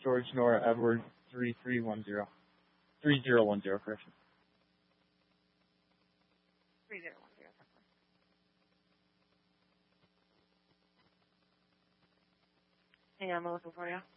George Nora Edward 3010, correction. 3010. Hang on, I'm looking for you.